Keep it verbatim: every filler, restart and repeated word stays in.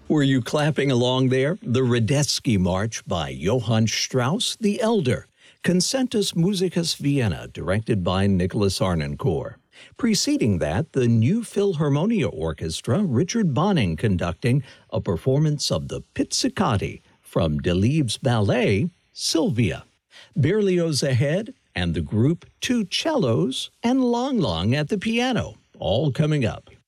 Were you clapping along there? The Radetzky March by Johann Strauss the Elder. Concentus Musicus Vienna, directed by Nicholas Arnoncourt. Preceding that, the New Philharmonia Orchestra, Richard Bonning conducting a performance of the Pizzicati from Delibes' ballet, Sylvia. Berlioz ahead, and the group Two Cellos and Long Long at the piano, all coming up.